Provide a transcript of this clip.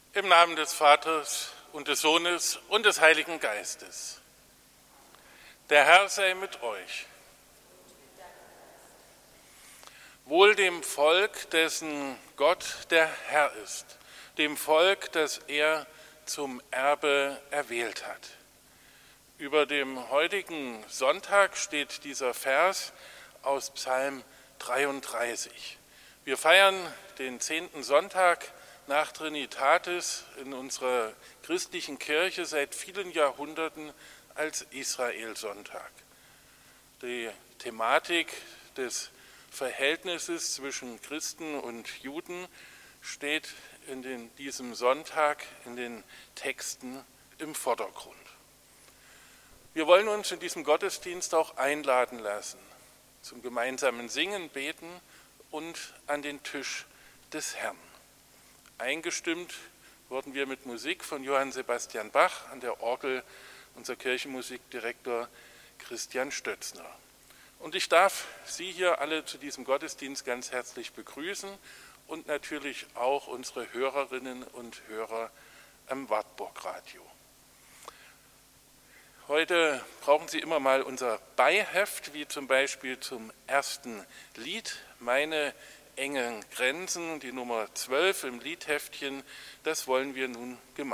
Im Namen des Vaters und des Sohnes und des Heiligen Geistes. Der Herr sei mit euch. Wohl dem Volk, dessen Gott der Herr ist, dem Volk, das er zum Erbe erwählt hat. Über dem heutigen Sonntag steht dieser Vers aus Psalm 33. Wir feiern den 10. Sonntag nach Trinitatis in unserer christlichen Kirche seit vielen Jahrhunderten als Israel-Sonntag. Die Thematik des Verhältnisses zwischen Christen und Juden steht in diesem Sonntag in den Texten im Vordergrund. Wir wollen uns in diesem Gottesdienst auch einladen lassen zum gemeinsamen Singen, Beten und an den Tisch des Herrn. Eingestimmt wurden wir mit Musik von Johann Sebastian Bach, an der Orgel unser Kirchenmusikdirektor Christian Stötzner. Und ich darf Sie hier alle zu diesem Gottesdienst ganz herzlich begrüßen und natürlich auch unsere Hörerinnen und Hörer am Wartburg-Radio. Heute brauchen Sie immer mal unser Beiheft, wie zum Beispiel zum ersten Lied, Meine engen Grenzen, die Nummer 12 im Liedheftchen. Das wollen wir nun gemeinsam